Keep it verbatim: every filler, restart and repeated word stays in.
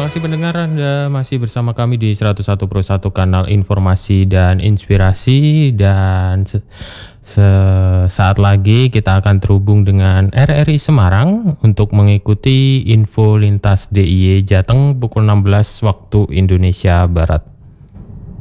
kasih pendengar, Anda masih bersama kami di seratus satu koma satu kanal informasi dan inspirasi, dan se- sesaat lagi kita akan terhubung dengan R R I Semarang untuk mengikuti info lintas D I Y Jateng pukul enam belas waktu Indonesia Barat.